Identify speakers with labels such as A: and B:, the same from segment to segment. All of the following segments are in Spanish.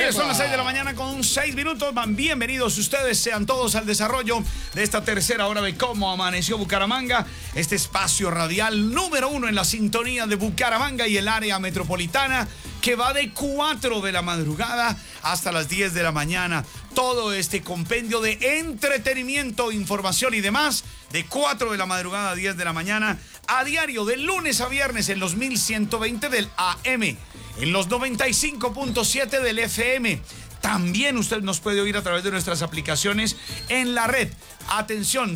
A: señores, son las 6 de la mañana con 6 minutos. Bienvenidos ustedes, sean todos al desarrollo de esta tercera hora de Cómo Amaneció Bucaramanga. Este espacio radial número 1 en la sintonía de Bucaramanga y el área metropolitana, que va de 4 de la madrugada hasta las 10 de la mañana. Todo este compendio de entretenimiento, información y demás, de 4 de la madrugada a 10 de la mañana, a diario, de lunes a viernes, en los 1120 del AM, en los 95.7 del FM. También usted nos puede oír a través de nuestras aplicaciones en la red. Atención,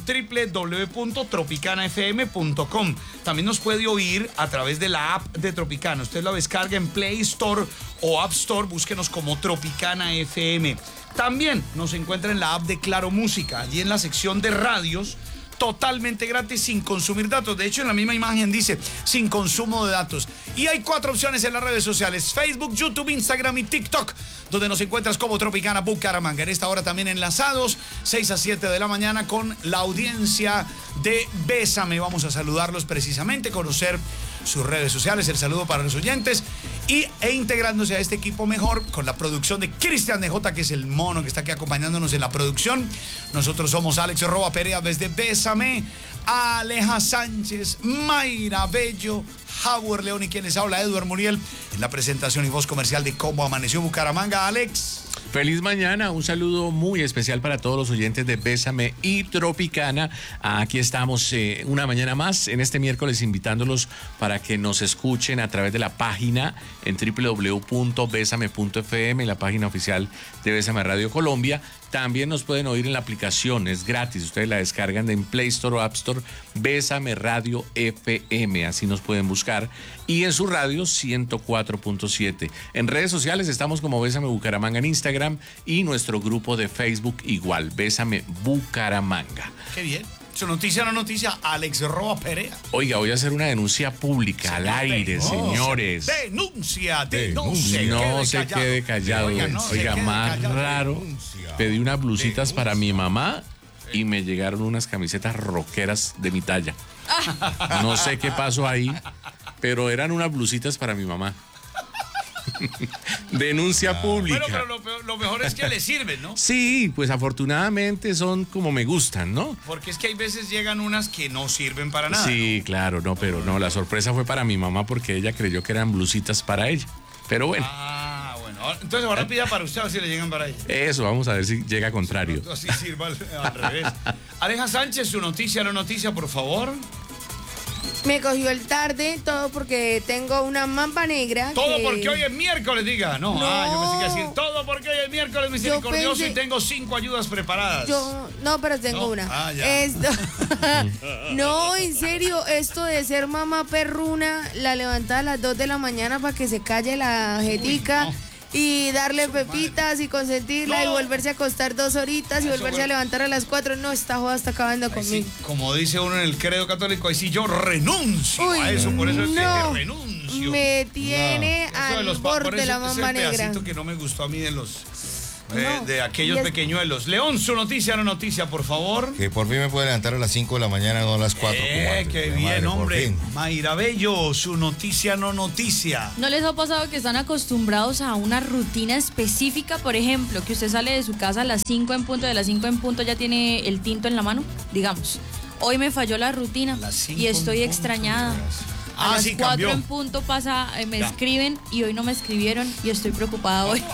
A: www.tropicanafm.com. También nos puede oír a través de la app de Tropicana. Usted la descarga en Play Store o App Store. Búsquenos como Tropicana FM. También nos encuentra en la app de Claro Música. Allí en la sección de radios, totalmente gratis, sin consumir datos. De hecho, en la misma imagen dice, sin consumo de datos. Y hay 4 opciones en las redes sociales: Facebook, YouTube, Instagram y TikTok, donde nos encuentras como Tropicana Bucaramanga. En esta hora también enlazados, 6 a 7 de la mañana, con la audiencia de Bésame. Vamos a saludarlos precisamente, conocer sus redes sociales, el saludo para los oyentes e integrándose a este equipo mejor con la producción de Cristian DJ, que es el mono que está aquí acompañándonos en la producción. Nosotros somos Alex Roa Perea desde Bésame, Aleja Sánchez, Mayra Bello, Howard León y quienes habla Edward Muriel en la presentación y voz comercial de Cómo Amaneció Bucaramanga. Alex.
B: Feliz mañana, un saludo muy especial para todos los oyentes de Bésame y Tropicana. Aquí estamos una mañana más en este miércoles, invitándolos para que nos escuchen a través de la página en www.besame.fm, la página oficial de Bésame Radio Colombia. También nos pueden oír en la aplicación, es gratis, ustedes la descargan en Play Store o App Store, Bésame Radio FM, así nos pueden buscar. Y en su radio 104.7. En redes sociales estamos como Bésame Bucaramanga en Instagram y nuestro grupo de Facebook igual, Bésame Bucaramanga.
A: Qué bien. Su noticia, no noticia, Alex Roa Perea.
B: Oiga, voy a hacer una denuncia pública al aire, señores.
A: Denuncia.
B: No se quede callado. Oiga, más raro, pedí unas blusitas para mi mamá y me llegaron unas camisetas rockeras de mi talla. No sé qué pasó ahí, pero eran unas blusitas para mi mamá. Denuncia pública.
A: Bueno, pero lo mejor es que le sirven, ¿no?
B: Sí, pues afortunadamente son como me gustan, ¿no?
A: Porque es que hay veces llegan unas que no sirven para nada.
B: Sí,
A: ¿no?
B: Claro, no, pero no, la sorpresa fue para mi mamá porque ella creyó que eran blusitas para ella. Pero bueno.
A: Ah, bueno. Entonces ahora pida para usted a ver si le llegan para ella.
B: Eso, vamos a ver si llega contrario.
A: Así sirva al revés. Aleja Sánchez, su noticia, no noticia, por favor.
C: Me cogió el tarde, todo porque tengo una mamba negra.
A: Todo porque hoy es miércoles, diga. No, yo pensé que decir todo porque hoy es miércoles misericordioso y tengo 5 ayudas preparadas.
C: No, pero tengo una.
A: Ya.
C: Esto. No, en serio, esto de ser mamá perruna, la levantada a las 2 de la mañana para que se calle la jetica. Y darle pepitas y consentirla y volverse a acostar 2 horitas y volverse a levantar a las 4. No, esta joda está acabando conmigo.
A: Sí, como dice uno en el credo católico, ahí sí yo renuncio a eso, por eso es que renuncio.
C: Me tiene al borde de la mamba negra.
A: Es el pedacito que no me gustó a mí de los... de aquellos pequeñuelos. León, su noticia, no noticia, por favor.
D: Que por fin me puede levantar a las 5 de la mañana, no a las 4.
A: Qué bien, hombre. Mayra Bello, su noticia, no noticia.
E: ¿No les ha pasado que están acostumbrados a una rutina específica? Por ejemplo, que usted sale de su casa a las 5 en punto, de las 5 en punto ya tiene el tinto en la mano, digamos. Hoy me falló la rutina y estoy extrañada. A las 4 en punto pasa, me escriben y hoy no me escribieron y estoy preocupada hoy.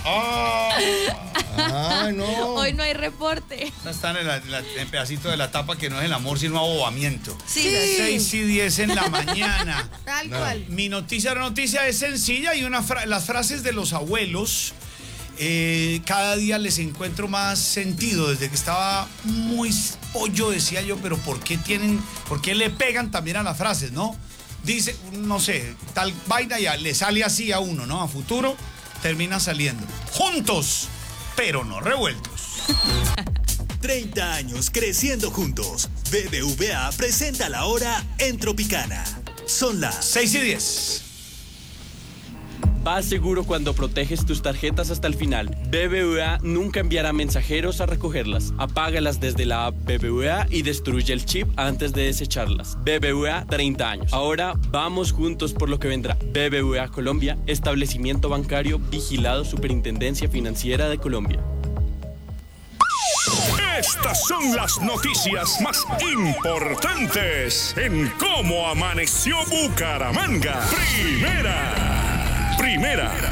D: No.
E: Hoy no hay reporte.
A: Están en el pedacito de la tapa que no es el amor, sino abobamiento.
E: Sí.
A: 6 y 10 en la mañana.
C: Tal cual.
A: Mi noticia, no noticia, es sencilla y las frases de los abuelos. Cada día les encuentro más sentido. Desde que estaba muy pollo decía yo, pero ¿por qué le pegan también a las frases, no? Dice, no sé, tal vaina ya le sale así a uno, ¿no? A futuro termina saliendo. Juntos, pero no revueltos.
F: 30 años creciendo juntos. BBVA presenta la hora en Tropicana. Son las
A: 6 y 10.
G: Vas seguro cuando proteges tus tarjetas hasta el final. BBVA nunca enviará mensajeros a recogerlas. Apágalas desde la app BBVA y destruye el chip antes de desecharlas. BBVA 30 años. Ahora vamos juntos por lo que vendrá. BBVA Colombia, establecimiento bancario vigilado Superintendencia Financiera de Colombia.
H: Estas son las noticias más importantes en Cómo Amaneció Bucaramanga. Primera.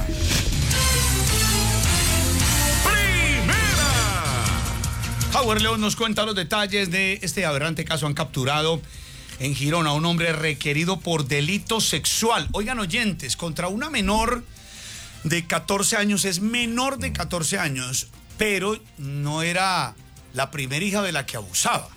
A: Howard León nos cuenta los detalles de este aberrante caso. Han capturado en Girón a un hombre requerido por delito sexual. Oigan, oyentes, contra una menor de 14 años. Es menor de 14 años, pero no era la primera hija de la que abusaba.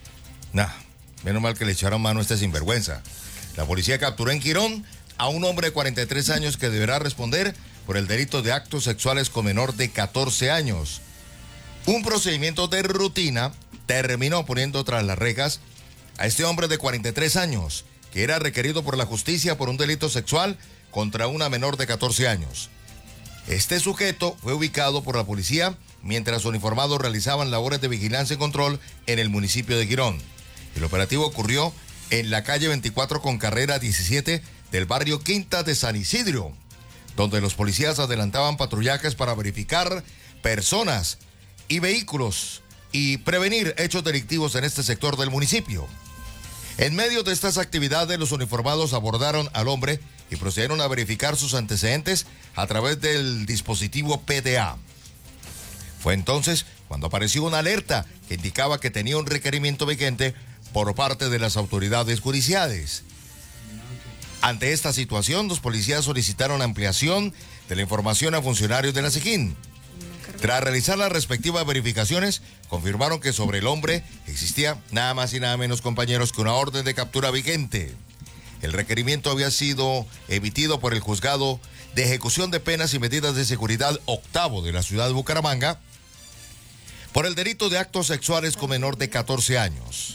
D: Menos mal que le echaron mano a este sinvergüenza. La policía capturó en Girón a un hombre de 43 años que deberá responder por el delito de actos sexuales con menor de 14 años. Un procedimiento de rutina terminó poniendo tras las rejas a este hombre de 43 años, que era requerido por la justicia por un delito sexual contra una menor de 14 años. Este sujeto fue ubicado por la policía mientras uniformados realizaban labores de vigilancia y control en el municipio de Girón. El operativo ocurrió en la calle 24 con carrera 17 del barrio Quinta de San Isidro, donde los policías adelantaban patrullajes para verificar personas y vehículos y prevenir hechos delictivos en este sector del municipio. En medio de estas actividades, los uniformados abordaron al hombre y procedieron a verificar sus antecedentes a través del dispositivo PDA. Fue entonces cuando apareció una alerta que indicaba que tenía un requerimiento vigente por parte de las autoridades judiciales. Ante esta situación, los policías solicitaron ampliación de la información a funcionarios de la SIJIN. Tras realizar las respectivas verificaciones, confirmaron que sobre el hombre existía nada más y nada menos, compañeros, que una orden de captura vigente. El requerimiento había sido emitido por el Juzgado de Ejecución de Penas y Medidas de Seguridad octavo de la ciudad de Bucaramanga por el delito de actos sexuales con menor de 14 años.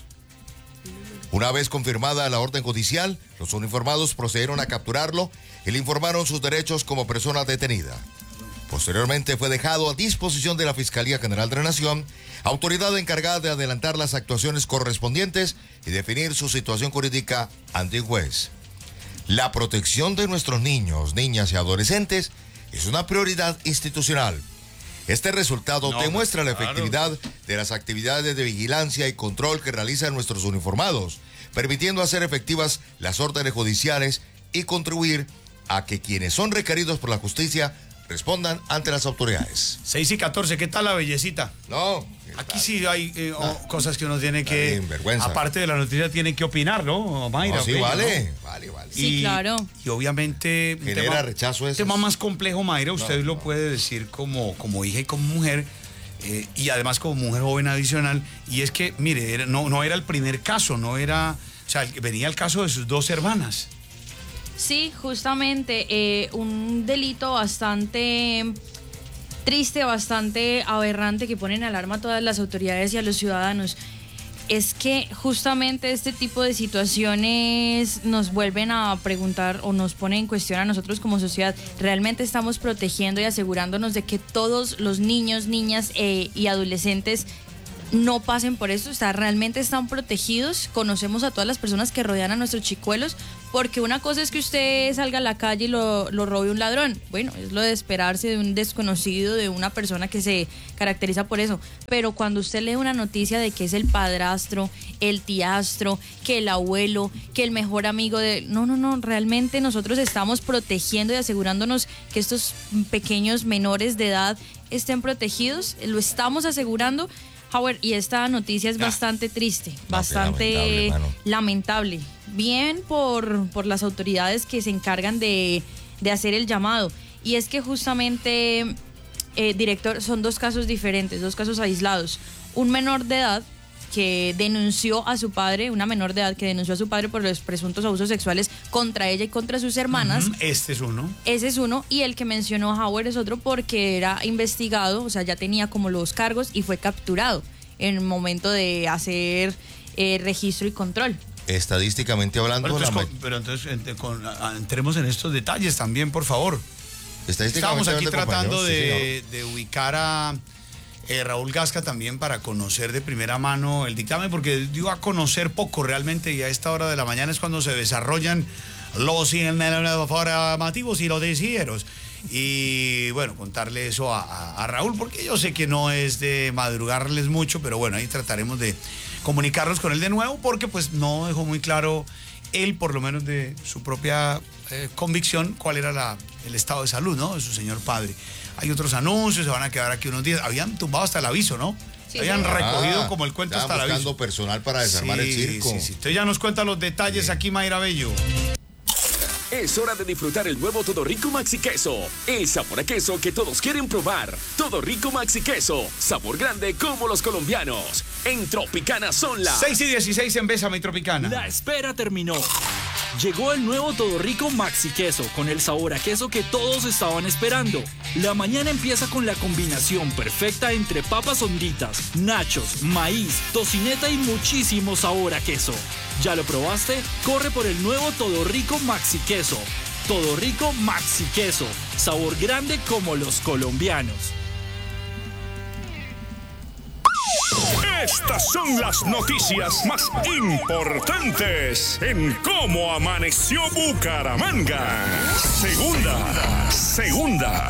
D: Una vez confirmada la orden judicial, los uniformados procedieron a capturarlo y le informaron sus derechos como persona detenida. Posteriormente fue dejado a disposición de la Fiscalía General de la Nación, autoridad encargada de adelantar las actuaciones correspondientes y definir su situación jurídica ante un juez. La protección de nuestros niños, niñas y adolescentes es una prioridad institucional. Este resultado demuestra la efectividad de las actividades de vigilancia y control que realizan nuestros uniformados, permitiendo hacer efectivas las órdenes judiciales y contribuir a que quienes son requeridos por la justicia respondan ante las autoridades.
A: 6:14, ¿qué tal la bellecita?
D: No.
A: Aquí sí hay cosas que uno tiene que,
D: vergüenza.
A: Aparte de la noticia, tiene que opinar, ¿no, Mayra?
D: No, sí,
A: Peña,
D: vale,
A: ¿no?
D: vale.
E: Sí, claro.
A: Y obviamente
D: genera rechazo eso.
A: Tema más complejo, Mayra, usted lo puede decir como hija y como mujer, y además como mujer joven adicional, y es que, mire, no era el primer caso, no era, o sea, venía el caso de sus dos hermanas.
E: Sí, justamente un delito bastante triste, bastante aberrante, que pone en alarma a todas las autoridades y a los ciudadanos. Es que justamente este tipo de situaciones nos vuelven a preguntar o nos ponen en cuestión a nosotros como sociedad. ¿Realmente estamos protegiendo y asegurándonos de que todos los niños, niñas y adolescentes no pasen por esto? O sea, ¿realmente están protegidos? ¿Conocemos a todas las personas que rodean a nuestros chicuelos? Porque una cosa es que usted salga a la calle y lo robe un ladrón. Bueno, es lo de esperarse de un desconocido, de una persona que se caracteriza por eso. Pero cuando usted lee una noticia de que es el padrastro, el tiastro, que el abuelo, que el mejor amigo de... No, realmente nosotros estamos protegiendo y asegurándonos que estos pequeños menores de edad estén protegidos. Lo estamos asegurando. Howard, y esta noticia es bastante triste, bastante lamentable. Bien por las autoridades que se encargan de hacer el llamado. Y es que justamente, director, son dos casos diferentes, dos casos aislados. Un menor de edad que denunció a su padre, una menor de edad que denunció a su padre por los presuntos abusos sexuales contra ella y contra sus hermanas.
A: Este es uno.
E: Ese es uno, y el que mencionó Howard es otro porque era investigado, o sea, ya tenía como los cargos y fue capturado en el momento de hacer registro y control.
D: Estadísticamente hablando...
A: Pero entonces entremos en estos detalles también, por favor. Estábamos aquí tratando
D: sí,
A: de ubicar a Raúl Gasca también para conocer de primera mano el dictamen, porque dio a conocer poco realmente, y a esta hora de la mañana es cuando se desarrollan los informativos y los noticieros. Y bueno, contarle eso a Raúl, porque yo sé que no es de madrugarles mucho, pero bueno, ahí trataremos de comunicarnos con él de nuevo, porque pues no dejó muy claro él, por lo menos de su propia convicción, cuál era el estado de salud, ¿no?, de su señor padre. Hay otros anuncios, se van a quedar aquí unos días. Habían tumbado hasta el aviso, ¿no?
C: Sí,
A: habían
C: sí.
A: recogido como el cuento hasta el aviso.
D: Buscando personal para desarmar el circo.
A: Sí. Entonces ya nos cuenta los detalles aquí Mayra Bello.
I: Es hora de disfrutar el nuevo Todo Rico Maxi Queso. El sabor a queso que todos quieren probar. Todo Rico Maxi Queso. Sabor grande como los colombianos. En Tropicana son las
A: 6:16 en Bésame Tropicana.
J: La espera terminó. Llegó el nuevo Todo Rico Maxi Queso con el sabor a queso que todos estaban esperando. La mañana empieza con la combinación perfecta entre papas honditas, nachos, maíz, tocineta y muchísimo sabor a queso. ¿Ya lo probaste? Corre por el nuevo Todo Rico Maxi Queso. Todo Rico Maxi Queso. Sabor grande como los colombianos.
H: Estas son las noticias más importantes en Cómo Amaneció Bucaramanga. Segunda.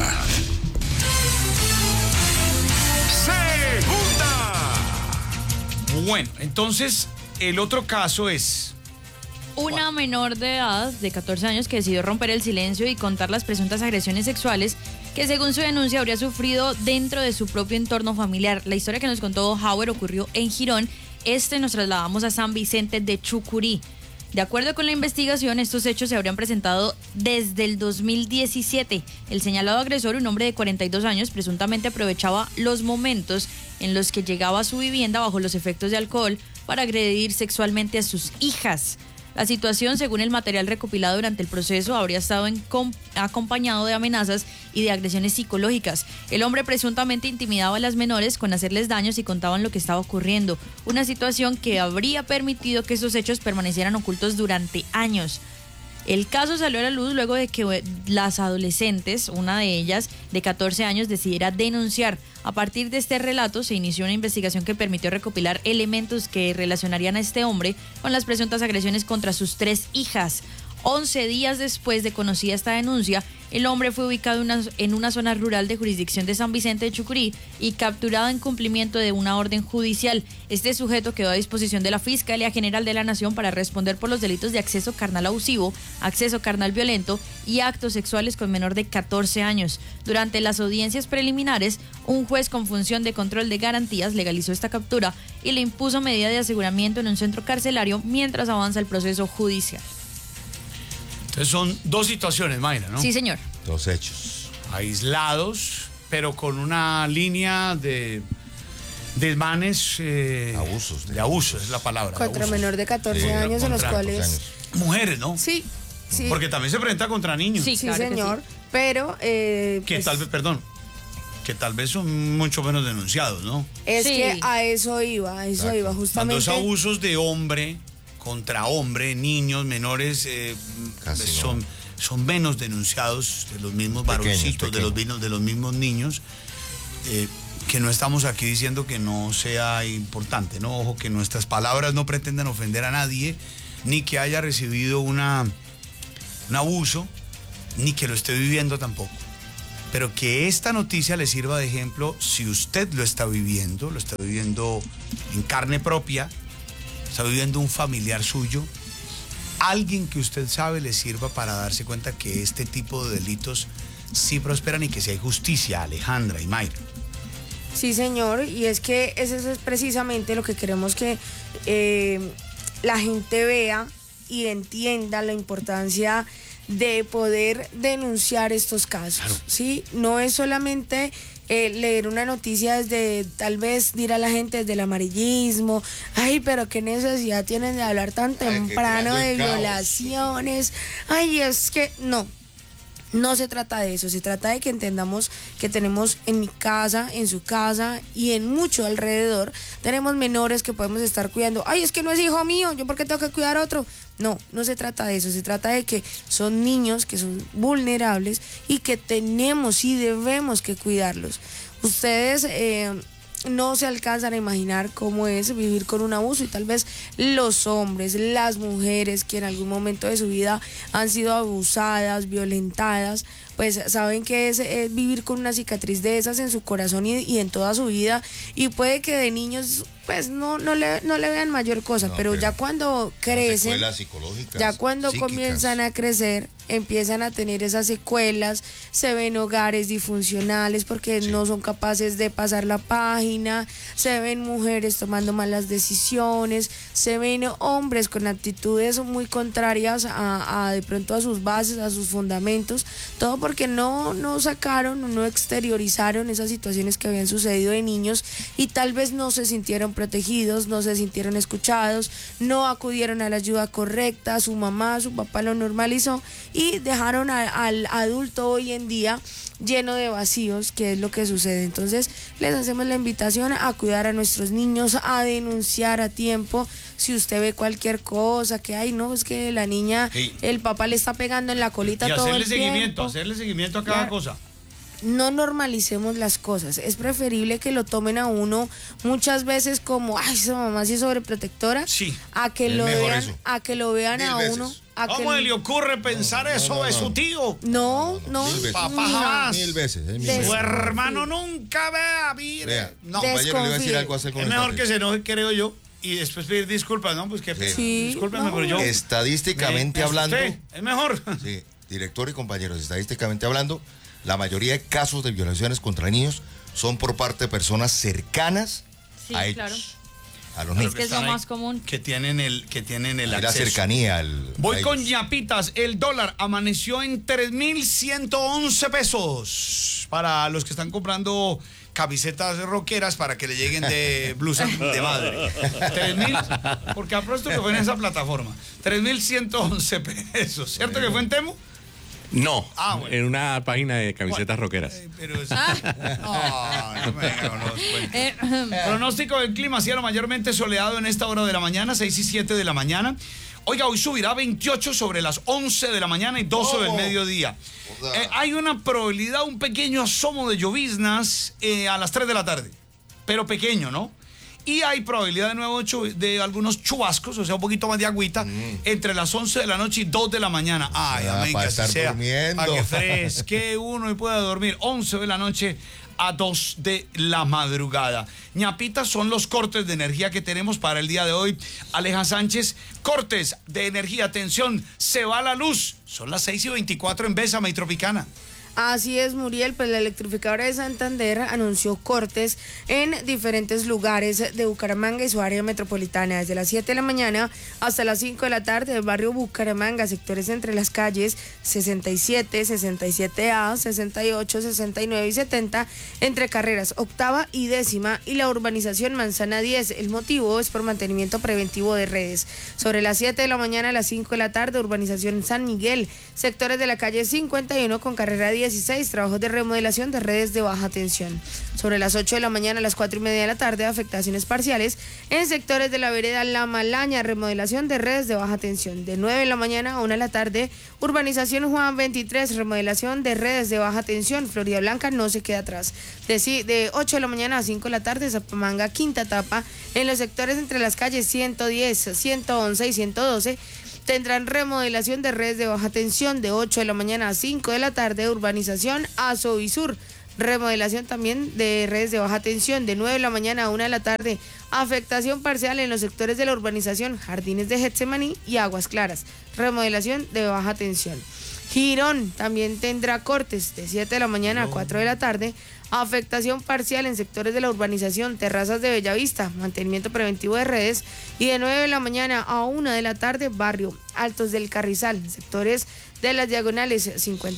A: Bueno, entonces el otro caso es
E: Una menor de edad de 14 años que decidió romper el silencio y contar las presuntas agresiones sexuales que según su denuncia habría sufrido dentro de su propio entorno familiar. La historia que nos contó Howard ocurrió en Girón. Nos trasladamos a San Vicente de Chucurí. De acuerdo con la investigación, estos hechos se habrían presentado desde el 2017. El señalado agresor, un hombre de 42 años, presuntamente aprovechaba los momentos en los que llegaba a su vivienda bajo los efectos de alcohol para agredir sexualmente a sus hijas. La situación, según el material recopilado durante el proceso, habría estado acompañado de amenazas y de agresiones psicológicas. El hombre presuntamente intimidaba a las menores con hacerles daños y contaban lo que estaba ocurriendo. Una situación que habría permitido que estos hechos permanecieran ocultos durante años. El caso salió a la luz luego de que las adolescentes, una de ellas de 14 años, decidiera denunciar. A partir de este relato se inició una investigación que permitió recopilar elementos que relacionarían a este hombre con las presuntas agresiones contra sus 3 hijas. 11 días después de conocida esta denuncia, el hombre fue ubicado en una zona rural de jurisdicción de San Vicente de Chucurí y capturado en cumplimiento de una orden judicial. Este sujeto quedó a disposición de la Fiscalía General de la Nación para responder por los delitos de acceso carnal abusivo, acceso carnal violento y actos sexuales con menor de 14 años. Durante las audiencias preliminares, un juez con función de control de garantías legalizó esta captura y le impuso medida de aseguramiento en un centro carcelario mientras avanza el proceso judicial.
A: Entonces son 2 situaciones, Mayra, ¿no?
E: Sí, señor.
D: 2 hechos.
A: Aislados, pero con una línea de desmanes.
D: Abusos.
A: De abusos, es la palabra.
C: Contra
A: abusos.
C: menor de 14 años, en los cuales...
A: Mujeres, ¿no?
C: Sí.
A: Porque también se presenta contra niños.
C: Sí, claro, señor. Sí. Pero...
A: que
C: pues,
A: tal vez, que tal vez son mucho menos denunciados, ¿no?
C: Es que a eso iba, justamente.
A: Cuando es abusos de hombre contra hombre, niños, menores, son menos denunciados de los mismos varoncitos, de los mismos niños, que no estamos aquí diciendo que no sea importante, ¿no? Ojo, que nuestras palabras no pretenden ofender a nadie, ni que haya recibido un abuso, ni que lo esté viviendo tampoco. Pero que esta noticia le sirva de ejemplo si usted lo está viviendo en carne propia, está viviendo un familiar suyo, alguien que usted sabe le sirva para darse cuenta que este tipo de delitos sí prosperan y que sí hay justicia, Alejandra y Mayra.
C: Sí, señor, y es que eso es precisamente lo que queremos que la gente vea y entienda la importancia de poder denunciar estos casos, claro. ¿Sí? No es solamente leer una noticia desde, tal vez dirá la gente, desde el amarillismo, ay, pero qué necesidad tienen de hablar tan temprano de violaciones, ay, es que no. No se trata de eso, se trata de que entendamos que tenemos en mi casa, en su casa y en mucho alrededor, tenemos menores que podemos estar cuidando. Ay, es que no es hijo mío, ¿yo por qué tengo que cuidar a otro? No, no se trata de eso, se trata de que son niños que son vulnerables y que tenemos y debemos que cuidarlos. Ustedes no se alcanzan a imaginar cómo es vivir con un abuso, y tal vez los hombres, las mujeres que en algún momento de su vida han sido abusadas, violentadas, pues saben que es vivir con una cicatriz de esas en su corazón y en toda su vida, y puede que de niños pues no le vean mayor cosa, pero ya cuando crecen, ya cuando comienzan a crecer, empiezan a tener esas secuelas, se ven hogares disfuncionales porque no son capaces de pasar la página, se ven mujeres tomando malas decisiones, se ven hombres con actitudes muy contrarias a de pronto a sus bases, a sus fundamentos, todo porque no sacaron, no exteriorizaron esas situaciones que habían sucedido de niños y tal vez no se sintieron protegidos, no se sintieron escuchados, no acudieron a la ayuda correcta, su mamá, su papá lo normalizó y dejaron al adulto hoy en día lleno de vacíos, que es lo que sucede. Entonces les hacemos la invitación a cuidar a nuestros niños, a denunciar a tiempo si usted ve cualquier cosa, que ay no, es que la niña, el papá le está pegando en la colita todo el tiempo.
A: Hacerle seguimiento a cada cosa.
C: No normalicemos las cosas, es preferible que lo tomen a uno muchas veces como, ay, esa mamá sí es sobreprotectora, a que lo vean a uno.
A: ¿Cómo le ocurre pensar eso de su tío?
C: No.
A: Papá jamás.
D: 1000 veces.
A: Su hermano nunca vea, mire.
D: No, compañero, le voy a decir algo a hacer con
A: es mejor que se enoje, creo yo, y después pedir disculpas, ¿no? Pues que discúlpenme, pero yo...
D: Estadísticamente hablando...
A: Es mejor.
D: Sí, director y compañeros, estadísticamente hablando, la mayoría de casos de violaciones contra niños son por parte de personas cercanas a ellos.
E: Claro.
D: A los niños.
E: Es que es lo más común.
A: Que tienen el acceso.
D: La cercanía
A: Voy con ñapitas. El dólar amaneció en 3.111 pesos. Para los que están comprando camisetas rockeras para que le lleguen de blusa de madre. 3.000, porque apuesto que fue en esa plataforma. 3.111 pesos. ¿Cierto que fue en Temu?
B: No,
A: bueno.
B: En una página de camisetas rockeras.
A: Pero es... no me Pronóstico del clima, cielo mayormente soleado en esta hora de la mañana, 6 y 7 de la mañana. Oiga, hoy subirá 28 sobre las 11 de la mañana y 12 del mediodía. Hay una probabilidad, un pequeño asomo de lloviznas a las 3 de la tarde, pero pequeño, ¿no? Y hay probabilidad de nuevo de algunos chubascos, o sea, un poquito más de agüita, entre las 11 de la noche y 2 de la mañana. Ay, amén,
D: para
A: que así
D: estar
A: sea.
D: durmiendo.
A: Para que fresque uno y pueda dormir. 11 de la noche a 2 de la madrugada. Ñapitas son los cortes de energía que tenemos para el día de hoy. Aleja Sánchez, cortes de energía. Atención, se va la luz. Son las 6:24 en Bésame y Tropicana.
C: Así es, Muriel, pues la electrificadora de Santander anunció cortes en diferentes lugares de Bucaramanga y su área metropolitana, desde las 7 de la mañana hasta las 5 de la tarde del barrio Bucaramanga, sectores entre las calles 67, 67A, 68, 69 y 70, entre carreras octava y décima, y la urbanización Manzana 10. El motivo es por mantenimiento preventivo de redes. Sobre las 7 de la mañana a las 5 de la tarde, urbanización San Miguel, sectores de la calle 51 con carrera 16, trabajos de remodelación de redes de baja tensión. Sobre las 8 de la mañana a las 4 y media de la tarde, afectaciones parciales en sectores de la vereda La Malaña, remodelación de redes de baja tensión. De 9 de la mañana a 1 de la tarde, urbanización Juan 23, remodelación de redes de baja tensión. Florida Blanca no se queda atrás. De 8 de la mañana a 5 de la tarde, Zapamanga, quinta etapa, en los sectores entre las calles 110, 111 y 112, tendrán remodelación de redes de baja tensión. De 8 de la mañana a 5 de la tarde, urbanización Azovisur, remodelación también de redes de baja tensión. De 9 de la mañana a 1 de la tarde, afectación parcial en los sectores de la urbanización Jardines de Getsemaní y Aguas Claras, remodelación de baja tensión. Girón también tendrá cortes de 7 de la mañana a 4 de la tarde, afectación parcial en sectores de la urbanización Terrazas de Bellavista, mantenimiento preventivo de redes, y de 9 de la mañana a 1 de la tarde, barrio Altos del Carrizal, sectores de las diagonales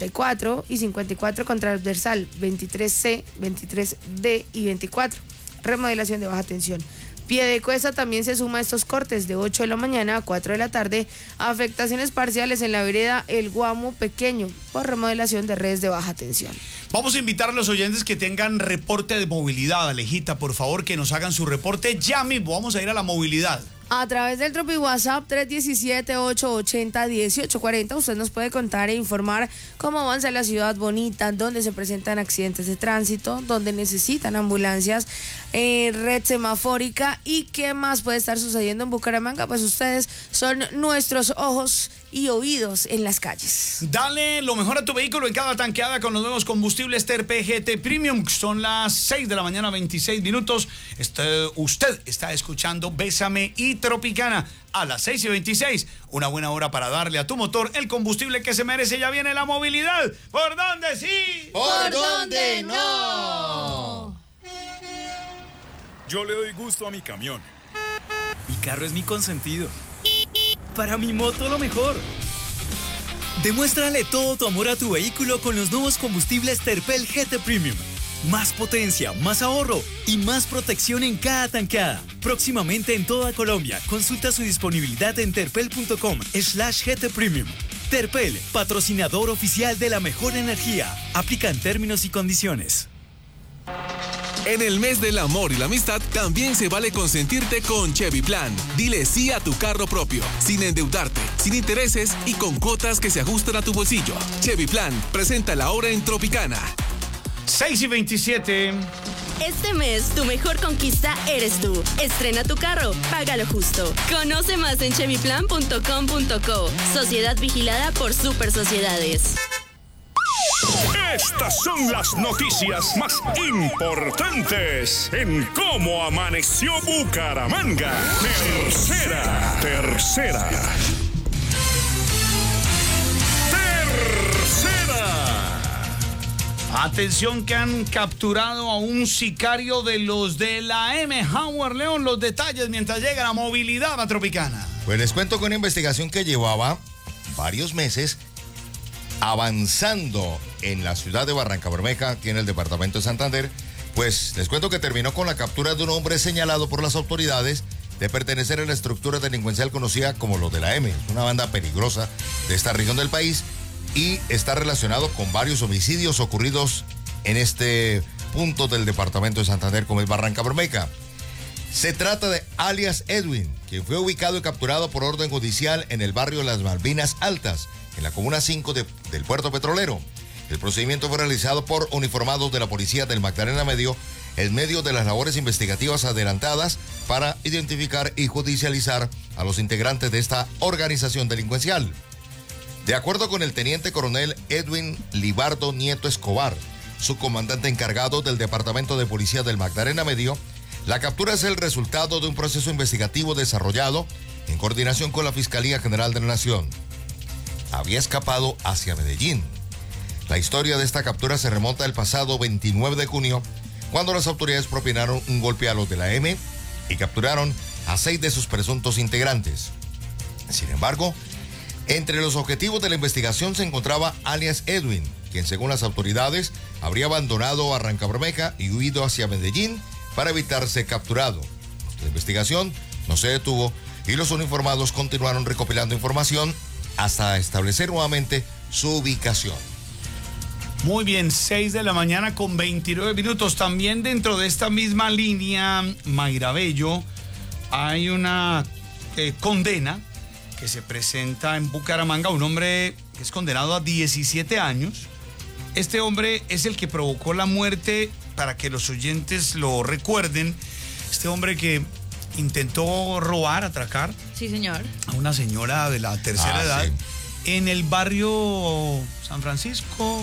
C: 54 y 54 con transversal 23C, 23D y 24, remodelación de baja tensión. Piedecuesta también se suma a estos cortes de 8 de la mañana a 4 de la tarde, afectaciones parciales en la vereda El Guamo Pequeño por remodelación de redes de baja tensión.
A: Vamos a invitar a los oyentes que tengan reporte de movilidad. Alejita, por favor, que nos hagan su reporte ya mismo. Vamos a ir a la movilidad.
C: A través del Tropi WhatsApp 317-880-1840 usted nos puede contar e informar cómo avanza la ciudad bonita, dónde se presentan accidentes de tránsito, dónde necesitan ambulancias, red semafórica y qué más puede estar sucediendo en Bucaramanga. Pues ustedes son nuestros ojos y oídos en las calles.
A: Dale lo mejor a tu vehículo en cada tanqueada con los nuevos combustibles Terpel GT Premium. Son las 6 de la mañana, 26 minutos. Usted está escuchando Bésame y Tropicana a las 6:26. Una buena hora para darle a tu motor el combustible que se merece. Ya viene la movilidad. ¿Por dónde sí?
C: ¿Por dónde no?
H: Yo le doy gusto a mi camión. Mi carro es mi consentido. Para mi moto lo mejor. Demuéstrale todo tu amor a tu vehículo con los nuevos combustibles Terpel GT Premium. Más potencia, más ahorro y más protección en cada tanqueada. Próximamente en toda Colombia. Consulta su disponibilidad en terpel.com/GT Premium. Terpel, patrocinador oficial de la mejor energía. Aplican términos y condiciones.
K: En el mes del amor y la amistad también se vale consentirte con Chevy Plan. Dile sí a tu carro propio, sin endeudarte, sin intereses y con cuotas que se ajustan a tu bolsillo. Chevy Plan, presenta la hora en Tropicana.
A: 6:27.
L: Este mes, tu mejor conquista eres tú. Estrena tu carro, págalo justo. Conoce más en chevyplan.com.co. Sociedad vigilada por Super Sociedades.
H: Estas son las noticias más importantes en cómo amaneció Bucaramanga. Tercera.
A: Atención que han capturado a un sicario de los de la M. Howard León. Los detalles mientras llega la movilidad a Tropicana.
D: Pues les cuento que una investigación que llevaba varios meses avanzando en la ciudad de Barrancabermeja, aquí en el departamento de Santander, pues les cuento que terminó con la captura de un hombre señalado por las autoridades de pertenecer a la estructura delincuencial conocida como los de la M. Es una banda peligrosa de esta región del país y está relacionado con varios homicidios ocurridos en este punto del departamento de Santander, como es Barrancabermeja. Se trata de alias Edwin, quien fue ubicado y capturado por orden judicial en el barrio Las Malvinas Altas, en la comuna 5 del Puerto Petrolero. El procedimiento fue realizado por uniformados de la policía del Magdalena Medio en medio de las labores investigativas adelantadas para identificar y judicializar a los integrantes de esta organización delincuencial. De acuerdo con el teniente coronel Edwin Libardo Nieto Escobar, subcomandante encargado del Departamento de Policía del Magdalena Medio, la captura es el resultado de un proceso investigativo desarrollado en coordinación con la Fiscalía General de la Nación. Había escapado hacia Medellín. La historia de esta captura se remonta al pasado 29 de junio, cuando las autoridades propinaron un golpe a los de la M y capturaron a 6 de sus presuntos integrantes. Sin embargo, entre los objetivos de la investigación se encontraba alias Edwin, quien según las autoridades habría abandonado Barrancabermeja y huido hacia Medellín para evitar ser capturado. La investigación no se detuvo y los uniformados continuaron recopilando información hasta establecer nuevamente su ubicación.
A: Muy bien, 6 de la mañana con 29 minutos. También dentro de esta misma línea, Mayra Bello, hay una condena que se presenta en Bucaramanga. Un hombre que es condenado a 17 años. Este hombre es el que provocó la muerte, para que los oyentes lo recuerden. Este hombre que intentó robar, atracar.
E: Sí, señor.
A: A una señora de la tercera edad, sí, en el barrio San Francisco.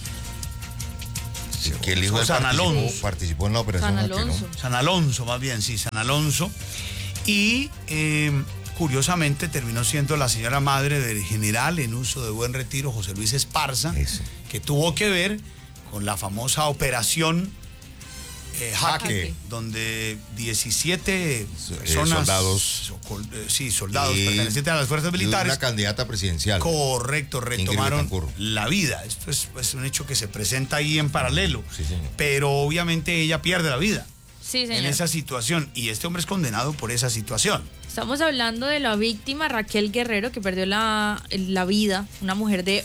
D: Sí, que el hijo de
A: San Alonso
D: participó en la operación.
A: San Alonso, más bien, sí, San Alonso. Y curiosamente terminó siendo la señora madre del general en uso de Buen Retiro, José Luis Esparza, que tuvo que ver con la famosa operación Jaque, donde 17 personas,
D: soldados,
A: soldados pertenecientes a las fuerzas militares,
D: y una candidata presidencial,
A: correcto, retomaron la vida. Esto es un hecho que se presenta ahí en paralelo,
D: sí, señor.
A: Pero obviamente ella pierde la vida.
E: Sí, señor.
A: en esa situación. Y este hombre es condenado por esa situación.
E: Estamos hablando de la víctima Raquel Guerrero, que perdió la vida, una mujer de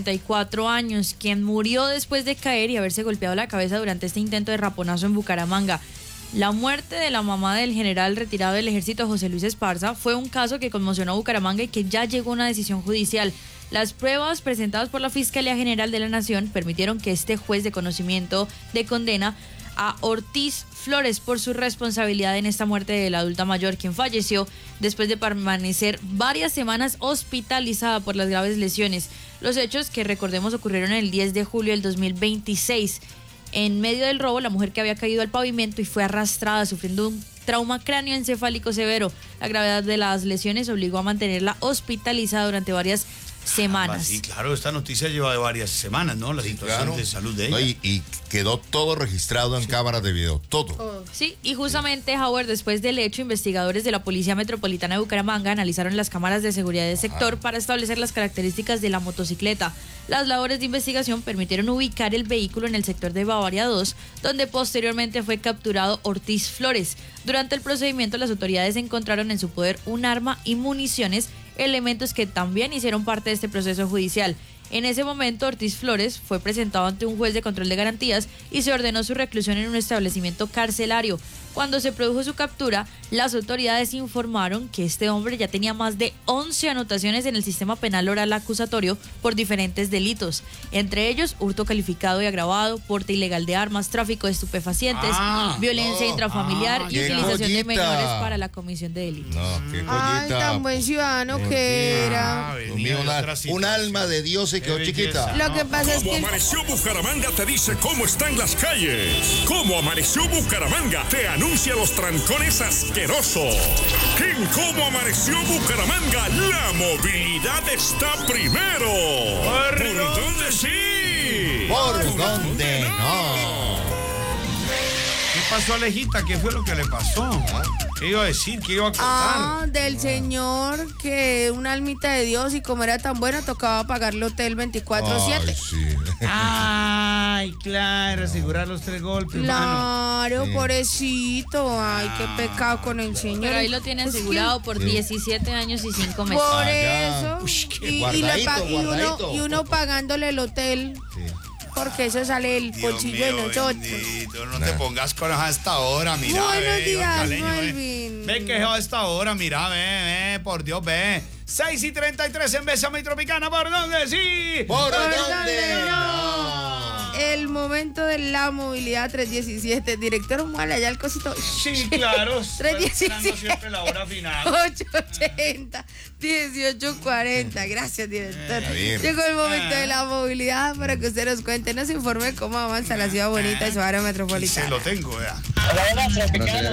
E: 84 años, quien murió después de caer y haberse golpeado la cabeza durante este intento de raponazo en Bucaramanga. La muerte de la mamá del general retirado del ejército José Luis Esparza fue un caso que conmocionó a Bucaramanga y que ya llegó a una decisión judicial. Las pruebas presentadas por la Fiscalía General de la Nación permitieron que este juez de conocimiento de condena a Ortiz Flores por su responsabilidad en esta muerte de la adulta mayor, quien falleció después de permanecer varias semanas hospitalizada por las graves lesiones. Los hechos, que recordemos ocurrieron el 10 de julio del 2026. En medio del robo, la mujer que había caído al pavimento y fue arrastrada sufriendo un trauma cráneoencefálico severo. La gravedad de las lesiones obligó a mantenerla hospitalizada durante varias semanas.
A: Sí, claro, esta noticia lleva de varias semanas, ¿no? La situación de salud de ella.
D: No, y quedó todo registrado en cámaras de video, todo.
E: Sí, y justamente, Howard, después del hecho, investigadores de la Policía Metropolitana de Bucaramanga analizaron las cámaras de seguridad del sector para establecer las características de la motocicleta. Las labores de investigación permitieron ubicar el vehículo en el sector de Bavaria 2, donde posteriormente fue capturado Ortiz Flores. Durante el procedimiento, las autoridades encontraron en su poder un arma y municiones, elementos que también hicieron parte de este proceso judicial. En ese momento, Ortiz Flores fue presentado ante un juez de control de garantías y se ordenó su reclusión en un establecimiento carcelario. Cuando se produjo su captura, las autoridades informaron que este hombre ya tenía más de 11 anotaciones en el sistema penal oral acusatorio por diferentes delitos, entre ellos hurto calificado y agravado, porte ilegal de armas, tráfico de estupefacientes, violencia intrafamiliar y utilización de menores para la comisión de delitos.
D: No, qué
C: Ay, tan buen ciudadano que era.
D: Dios mío, un alma de Dios se quedó chiquita.
C: Lo que pasa es que...
M: Cómo Amaneció Bucaramanga te dice cómo están las calles. Cómo Amaneció Bucaramanga te anuncia los trancones asquerosos. En Cómo Amaneció Bucaramanga, la movilidad está primero. ¿Por dónde sí?
D: ¿Por dónde no?
A: ¿Qué pasó, Alejita? ¿Qué fue lo que le pasó? ¿Qué iba a decir? ¿Qué iba a contar?
C: Del señor que una almita de Dios, y como era tan buena, tocaba pagarle hotel 24/7.
D: Ay, sí.
A: Ay, claro, asegurar los 3 golpes.
C: Claro,
D: Sí.
C: pobrecito. Ay, qué pecado con el señor.
E: Pero ahí lo tiene
C: Pues
E: asegurado por 17 años y 5 meses.
C: Por
D: ya.
C: eso.
D: Ush, qué
C: y
D: guardadito.
C: uno pagándole el hotel.
D: Sí.
C: Porque eso sale el bolsillo de nosotros.
A: Bendito, no te pongas con a esta hora, mira.
C: Buenos días,
A: Caleño,
C: Melvin.
A: Ve que es a esta hora, mira, ve, por Dios, ve. 6:33 en Bésame Tropicana, ¿por dónde sí?
D: ¿Por
C: ¿Por
D: dónde
C: dónde
D: no?
C: El momento de la movilidad 317. Director Juan, allá el cosito.
A: Sí, claro.
C: 317.
A: Siempre la hora final.
C: 880 1840. Gracias, director.
D: bien.
C: Llegó el momento de la movilidad para que usted nos cuente, nos informe cómo avanza la ciudad bonita y su área metropolitana.
A: Se lo tengo, vea.
N: Hola, Tropicana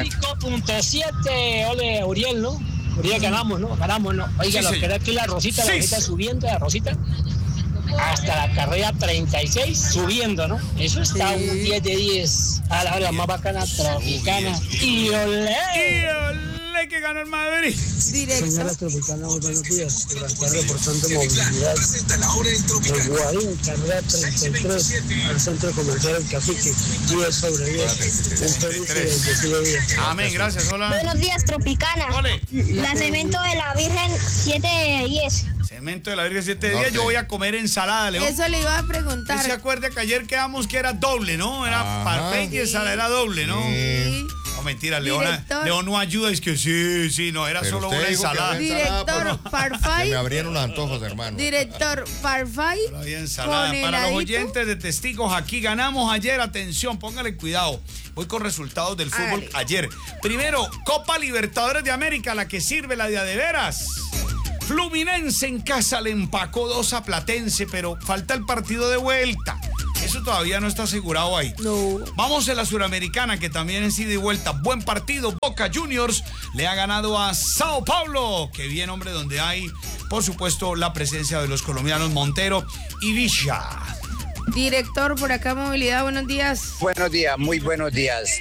N: 95.7. Ole, Uriel, ¿no? Uriel, ganamos, ¿no? Oiga,
A: Sí,
N: lo
A: sí.
N: que era aquí la Rosita
A: Sí.
N: subiendo, la Rosita. Hasta la carrera 36 subiendo, ¿no? Eso está un 10 de 10. A la hora más bacana, Tropicana. Y olé.
A: Y olé que ganó el Madrid.
C: Directo.
N: Señora Tropicana, muy buenos días. Por acá reportando movilidad. El Guarín, carrera 33, al centro comercial El Cacique, 10 sobre 10. Un feliz y bendecido día.
A: Amén, gracias, hola.
O: Buenos días, Tropicana.
A: Ole.
O: La Cemento de la Virgen 7 de 10.
A: Cemento de la Virgen 7 días,
D: Ok.
A: yo voy a comer ensalada, León.
C: Eso le iba a
A: ¿Y
C: preguntar.
A: se acuerda que ayer quedamos que era doble, no? Era
D: Ajá.
A: parfait y ensalada era doble, ¿no?
C: Sí.
A: No, mentira, León
C: Director.
A: no ayuda, es que sí, no, era
D: Pero
A: solo
D: usted
A: una
D: dijo que
A: ensalada.
D: había
C: Director
D: Se
C: Parfait.
D: me abrieron los antojos, hermano.
C: Director Parfait.
A: Solo había ensalada.
C: Con
A: Para los
C: heladito.
A: oyentes de testigos, aquí ganamos ayer, atención, póngale cuidado. Voy con resultados del fútbol
C: Hágale.
A: ayer. Primero, Copa Libertadores de América, la que sirve la de veras. Fluminense en casa le empacó 2 a Platense, pero falta el partido de vuelta. Eso todavía no está asegurado ahí.
C: No.
A: Vamos a la Suramericana, que también es ida y vuelta. Buen partido. Boca Juniors le ha ganado a Sao Paulo. Qué bien, hombre, donde hay, por supuesto, la presencia de los colombianos Montero y Villa.
C: Director, por acá movilidad, buenos días.
P: Buenos días, muy buenos días.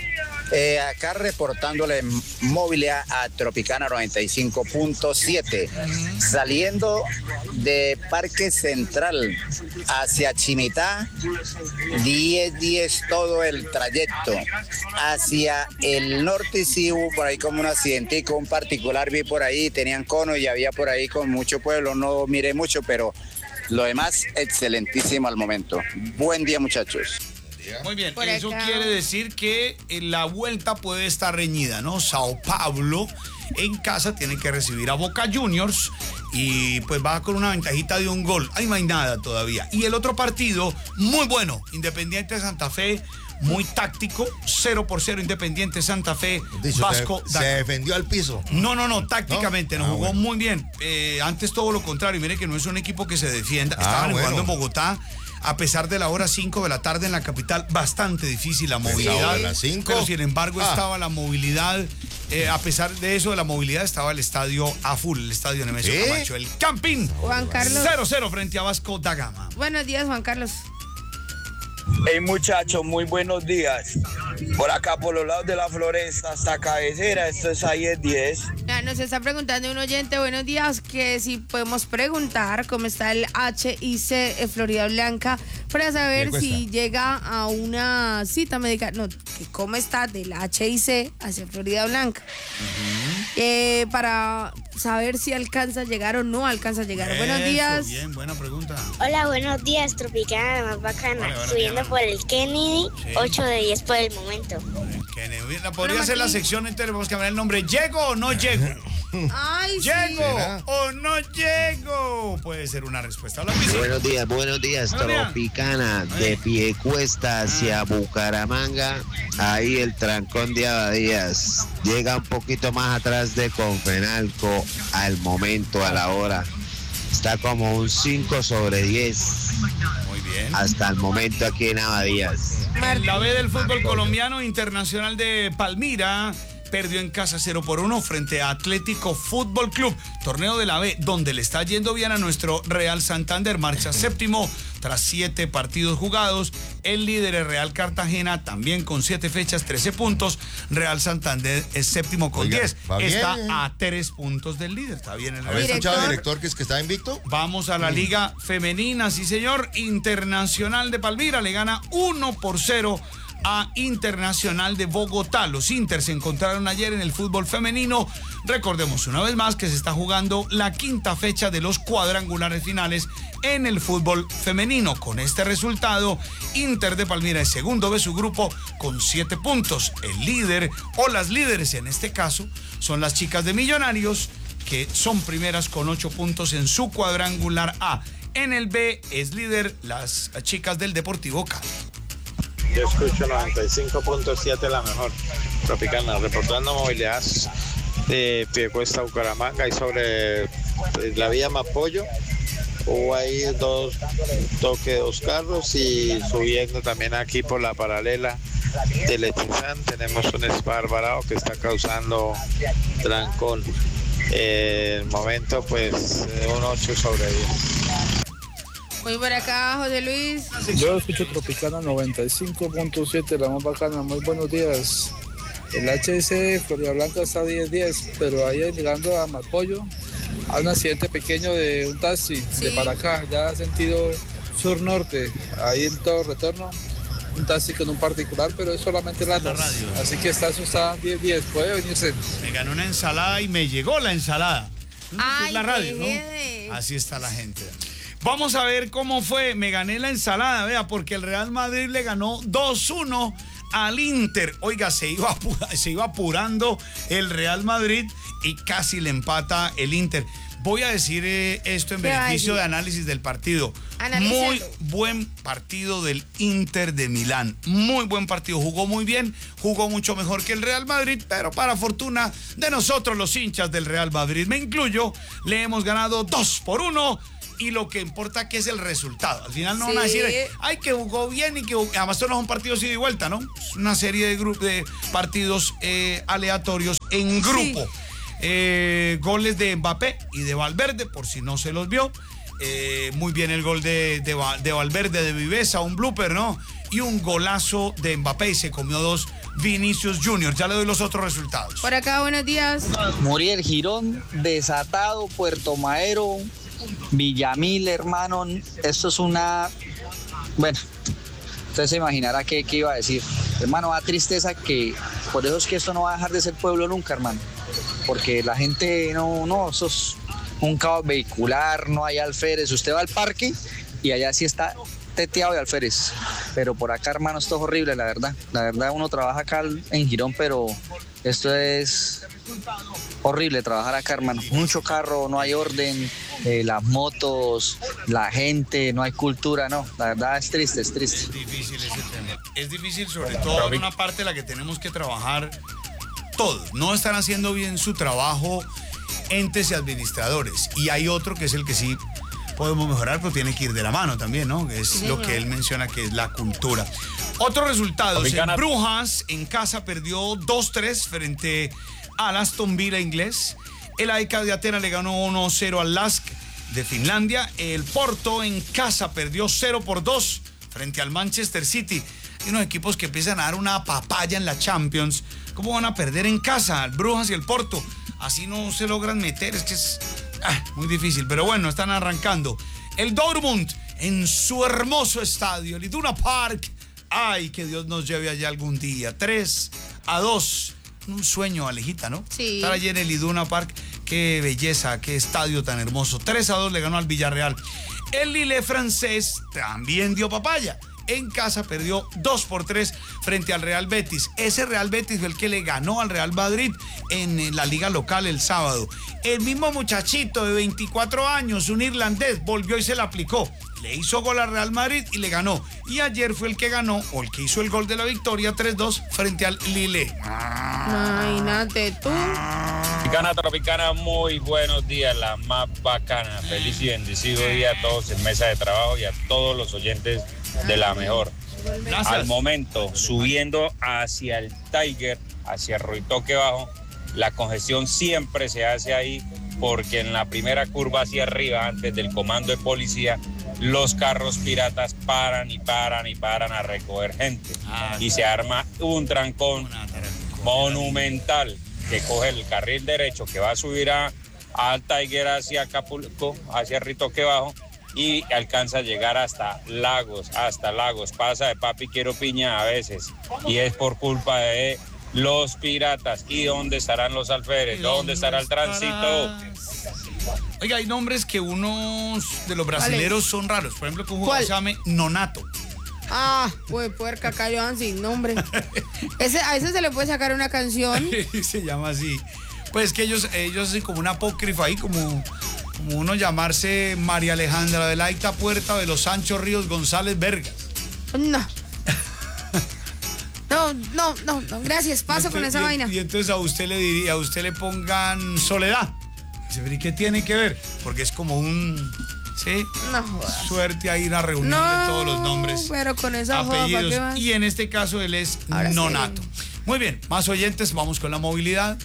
P: Acá reportándole movilidad a Tropicana 95.7, saliendo de Parque Central hacia Chimitá, 10-10 todo el trayecto. Hacia el norte sí hubo por ahí como un accidentico, un particular vi por ahí, tenían cono y había por ahí con mucho pueblo, no miré mucho, pero lo demás excelentísimo al momento. Buen día, muchachos.
A: Muy bien, eso quiere decir que la vuelta puede estar reñida, ¿no? Sao Paulo en casa tiene que recibir a Boca Juniors y pues va con una ventajita de un gol. Ahí no hay nada todavía. Y el otro partido, muy bueno, Independiente de Santa Fe, muy táctico, 0-0 Independiente Santa Fe,
D: Dicho,
A: Vasco.
D: se defendió al piso.
A: No, tácticamente, nos jugó
D: bueno.
A: muy bien. Antes todo lo contrario, mire que no es un equipo que se defienda. Estaban jugando en Bogotá. A pesar de la hora 5 de la tarde en la capital, bastante difícil la movilidad.
D: Las 5.
A: Pero sin embargo estaba la movilidad, a pesar de eso de la movilidad estaba el estadio a full, el estadio Nemesio Camacho, el Campín.
C: Juan Carlos.
A: 0-0 frente a Vasco da Gama.
C: Buenos días, Juan Carlos.
Q: Hey muchachos, muy buenos días. Por acá, por los lados de la Floresta hasta Cabecera, esto es ahí es 10.
C: Nos está preguntando un oyente, buenos días, que si podemos preguntar cómo está el HIC Florida Blanca para saber si llega a una cita médica. No, que cómo está del HIC hacia Florida Blanca. Para saber si alcanza a llegar o no alcanza a llegar. Buenos días.
A: Bien, buena pregunta.
O: Hola, buenos días, Tropicana, la más bacana.
A: Hola,
O: Subiendo por el Kennedy, 8 de 10 por el momento.
A: Podría ser la sección entera, vamos a cambiar el nombre. ¿Llego o no llego?
C: Ay,
A: ¿Llego o no llego? Puede ser una respuesta.
R: Buenos días, Tropicana, de Piecuesta hacia Bucaramanga, ahí el trancón de Abadías, llega un poquito más atrás de Confenalco, al momento, a la hora, está como un 5/10.
A: Muy bien.
R: Hasta el momento aquí en Abadías.
A: En la B del fútbol colombiano, Internacional de Palmira perdió en casa 0-1 frente a Atlético Fútbol Club. Torneo de la B, donde le está yendo bien a nuestro Real Santander. Marcha séptimo tras 7 partidos jugados. El líder es Real Cartagena, también con 7 fechas, 13 puntos. Real Santander es séptimo con 10. Está a 3 puntos del líder. Está bien el Real.
D: ¿Habéis escuchado al director que está invicto?
A: Vamos a la Liga Femenina, sí señor. Internacional de Palmira le gana 1-0 a Internacional de Bogotá. Los Inter se encontraron ayer en el fútbol femenino. Recordemos una vez más que se está jugando la 5ª fecha de los cuadrangulares finales en el fútbol femenino. Con este resultado, Inter de Palmira es segundo de su grupo con 7 puntos. El líder o las líderes en este caso son las chicas de Millonarios, que son primeras con 8 puntos en su cuadrangular A. En el B es líder las chicas del Deportivo Cali.
S: Yo escucho 95.7 la mejor Tropicana, reportando movilidad de Piecuesta a Bucaramanga y sobre la vía Mapollo. Hubo ahí 2 carros y subiendo también aquí por la paralela de Lechizán tenemos un esparvarado que está causando trancón. El momento pues un 8/10.
C: Muy por acá, José Luis.
T: Yo escucho Tropicana 95.7, la más bacana. Muy buenos días. El HC Florida Blanca está 10-10, pero ahí llegando a Mapollo, hay un accidente pequeño de un taxi de para acá, ya sentido sur-norte, ahí en todo retorno, un taxi con un particular, pero es solamente la radio. Así que está 10-10, puede venirse.
A: Me ganó una ensalada y me llegó la ensalada.
C: Ay,
A: es la radio, ¿no? Así está la gente. Vamos a ver cómo fue. Me gané la ensalada, vea, porque el Real Madrid le ganó 2-1 al Inter. Oiga, se iba apurando el Real Madrid y casi le empata el Inter. Voy a decir esto en beneficio de análisis del partido.
C: Analízalo.
A: Muy buen partido del Inter de Milán. Muy buen partido. Jugó muy bien, jugó mucho mejor que el Real Madrid, pero para fortuna de nosotros, los hinchas del Real Madrid, me incluyo, le hemos ganado 2-1. Y lo que importa que es el resultado. Al final no van a decir, ay, que jugó bien y que además esto no es un partido ida y vuelta, ¿no? Es una serie de partidos aleatorios en grupo. Goles de Mbappé y de Valverde, por si no se los vio. Muy bien el gol de Valverde de Viveza, un blooper, ¿no? Y un golazo de Mbappé y se comió 2 Vinicius Junior. Ya le doy los otros resultados.
C: Por acá, buenos días.
U: Muriel Girón, desatado, Puerto Madero, Villamil, hermano. Esto es una... Bueno, usted se imaginará qué iba a decir. Hermano, da tristeza que... Por eso es que esto no va a dejar de ser pueblo nunca, hermano. Porque la gente no, eso es un caos vehicular, no hay alférez. Usted va al parque y allá sí está teteado de alférez. Pero por acá, hermano, esto es horrible, la verdad. La verdad, uno trabaja acá en Girón, pero esto es horrible trabajar acá, hermano. Mucho carro, no hay orden, las motos, la gente, no hay cultura, no. La verdad es triste, es triste.
A: Es difícil ese tema. Es difícil, sobre todo en una parte en la que tenemos que trabajar todos. No están haciendo bien su trabajo entes y administradores. Y hay otro que es el que sí podemos mejorar, pero tiene que ir de la mano también, ¿no? Es sí, lo que él menciona, que es la cultura. Otros resultados. En Brujas, en casa, perdió 2-3 frente al Aston Villa inglés. El AEK de Atenas le ganó 1-0 al LASK de Finlandia. El Porto en casa perdió 0-2 frente al Manchester City. Hay unos equipos que empiezan a dar una papaya en la Champions. ¿Cómo van a perder en casa? El Brujas y el Porto. Así no se logran meter, es que es muy difícil. Pero bueno, están arrancando. El Dortmund en su hermoso estadio, el Iduna Park. Ay, que Dios nos lleve allá algún día. 3-2. Un sueño, Alejita, ¿no?
C: Sí.
A: Estar allí en el Iduna Park. Qué belleza, qué estadio tan hermoso. 3-2 le ganó al Villarreal. El Lille francés también dio papaya. En casa perdió 2-3 frente al Real Betis. Ese Real Betis fue el que le ganó al Real Madrid en la liga local el sábado. El mismo muchachito de 24 años, un irlandés, volvió y se la aplicó. Le hizo gol al Real Madrid y le ganó. Y ayer fue el que ganó, o el que hizo el gol de la victoria, 3-2 frente al Lille.
C: Imagínate tú.
V: Tropicana, muy buenos días, la más bacana. Feliz y bendecido día a todos en mesa de trabajo y a todos los oyentes de la mejor.
A: Gracias.
V: Al momento, subiendo hacia el Tiger, hacia Ruitoque Bajo, la congestión siempre se hace ahí porque en la primera curva hacia arriba, antes del comando de policía, los carros piratas paran a recoger gente. Y se arma un trancón monumental que coge el carril derecho que va a subir al Tiger hacia Acapulco, hacia Ruitoque Bajo, y alcanza a llegar hasta Lagos, pasa de papi quiero piña a veces, y es por culpa de los piratas. ¿Y dónde estarán los alférez? ¿Dónde estará el tránsito?
A: Oiga, hay nombres que unos de los brasileros son raros, por ejemplo, que un jugador se llame Nonato.
C: Pues puerca, cayó sin nombre. A ese se le puede sacar una canción.
A: Se llama así. Pues que ellos hacen como una apócrifa ahí, como uno llamarse María Alejandra de la Ita Puerta de los Sancho Ríos González Vergas.
C: No, gracias, paso con esa vaina.
A: Y entonces a usted le pongan Soledad. ¿Y qué tiene que ver? Porque es como un... ¿sí?
C: No.
A: Suerte a ir a reunir de todos los nombres,
C: pero con esa
A: apellidos.
C: Joda,
A: y en este caso él es Nonato. Sí. Muy bien, más oyentes, vamos con la movilidad.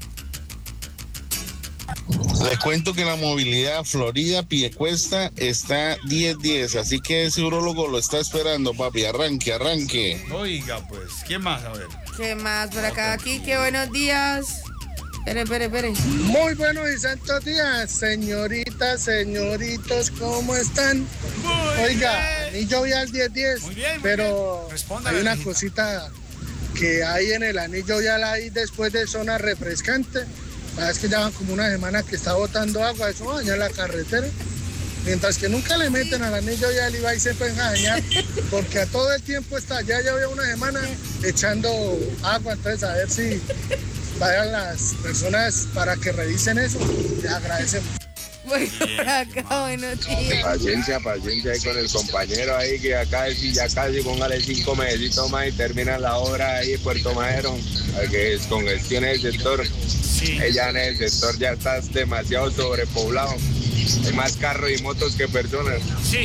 W: Les cuento que la movilidad Florida Piedecuesta está 10-10, así que ese urólogo lo está esperando, papi. Arranque.
A: Oiga, pues, ¿quién más? A ver.
C: ¿Qué más por acá? Aquí, qué buenos días. Espere.
X: Muy buenos y santos días, señoritas, señoritos, ¿cómo están? Oiga, anillo vial 10-10, muy bien, pero hay una cosita que hay en el anillo vial ahí después de zona refrescante. Es que ya van como una semana que está botando agua, eso daña la carretera. Mientras que nunca le meten al anillo vial y va y se pueden a dañar, porque a todo el tiempo está allá, ya había una semana echando agua, entonces a ver si vayan las personas para que revisen eso, les agradecemos.
C: Bueno, por acá, buenos días.
W: Paciencia ahí con el compañero ahí, que acá ya casi póngale 5 meses más y termina la obra ahí en Puerto Madero, que es congestión en el sector. Sí. Ella en el sector ya está demasiado sobrepoblado. Hay más carros y motos que personas.
A: Sí,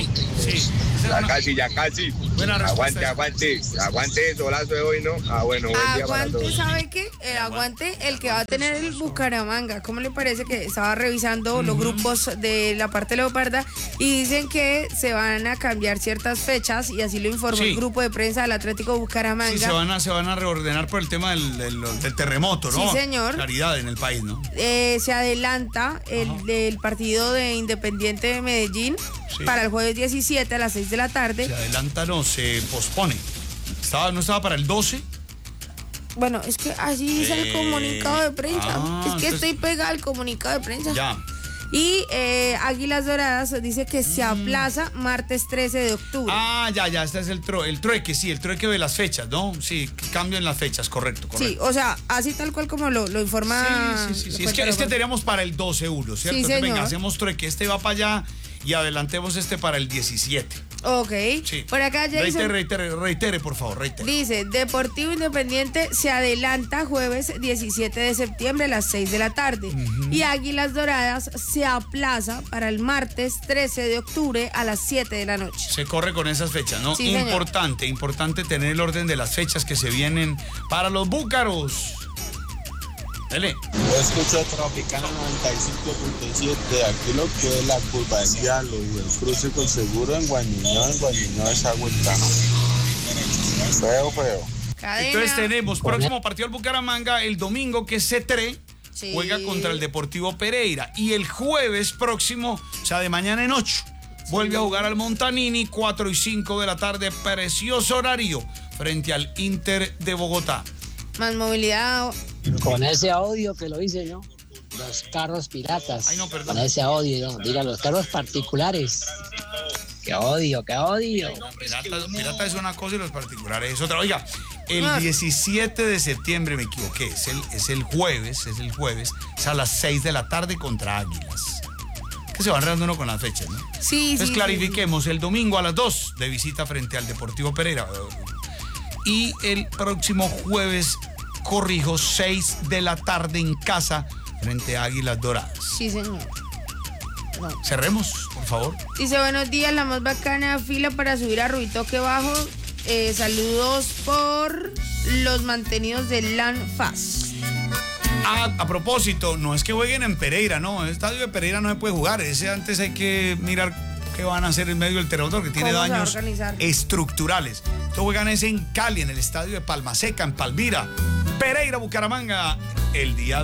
A: Sí.
W: Ya casi.
A: Buena respuesta.
W: Aguante solazo de hoy, ¿no? Bueno, buen día para
C: Aguante,
W: todos.
C: ¿sabe qué? El aguante, el que va a tener el Bucaramanga. ¿Cómo le parece que estaba revisando los grupos de la parte leoparda y dicen que se van a cambiar ciertas fechas y así lo informó el grupo de prensa del Atlético Bucaramanga?
A: Sí, se van a reordenar por el tema del terremoto, ¿no?
C: Sí, señor.
A: Claridad en el país, ¿no?
C: Se adelanta el partido de Independiente de Medellín para el jueves 17 a las 6 de la tarde.
A: Se adelanta, no, se pospone. ¿No estaba para el 12?
C: Bueno, es que así dice el comunicado de prensa. Estoy pegada al comunicado de prensa.
A: Ya.
C: Y Águilas Doradas dice que se aplaza martes 13 de octubre.
A: Ya, este es el trueque, sí, el trueque de las fechas, ¿no? Sí, cambio en las fechas, correcto.
C: Sí, o sea, así tal cual como lo informa.
A: Sí. Es que teníamos para el 12-1, ¿cierto?
C: Sí,
A: Entonces, venga,
C: señor.
A: hacemos trueque, este va para allá y adelantemos este para el 17.
C: Ok.
A: Sí.
C: Por acá Jason
A: reitere, por favor, reitere.
C: dice, Deportivo Independiente se adelanta jueves 17 de septiembre a las 6 de la tarde. Y Águilas Doradas se aplaza para el martes 13 de octubre a las 7 de la noche.
A: Se corre con esas fechas, ¿no?
C: Sí, señor.
A: Importante tener el orden de las fechas que se vienen para los búcaros. Dele.
F: Yo escucho Tropicana 95.7, aquí lo que es la curva del diablo y el cruce con seguro en Guañuñó es agüita. Feo.
C: Cadena.
A: Entonces tenemos próximo partido al Bucaramanga el domingo, que es C3, juega contra el Deportivo Pereira. Y el jueves próximo, o sea, de mañana en 8, vuelve a jugar al Montanini, 4 y 5 de la tarde, precioso horario, frente al Inter de Bogotá.
C: Más movilidad.
G: Con ese odio que lo hice yo, los carros piratas.
A: Ay, no, perdón.
G: Con ese odio, ¿no? Diga, los carros particulares. ¡Qué odio!
A: Pirata es una cosa y los particulares es otra. Oiga, el 17 de septiembre, me equivoqué, es el jueves, es a las 6 de la tarde contra Águilas. Que se van enredando uno con las fechas, ¿no?
C: Sí,
A: Entonces
C: sí.
A: clarifiquemos, el domingo a las 2 de visita frente al Deportivo Pereira. Y el próximo jueves, 6 de la tarde en casa frente a Águilas Doradas.
C: Sí, señor. No.
A: Cerremos, por favor.
C: Dice, buenos días, la más bacana fila para subir a Ruitoque Bajo. Saludos por los mantenidos del LANFAS.
A: A propósito, no es que jueguen en Pereira, no, el estadio de Pereira no se puede jugar. Ese antes hay que mirar qué van a hacer en medio del terremoto, que tiene daños estructurales. Entonces juegan ese en Cali, en el estadio de Palmaseca, en Palmira. Pereira, Bucaramanga, el día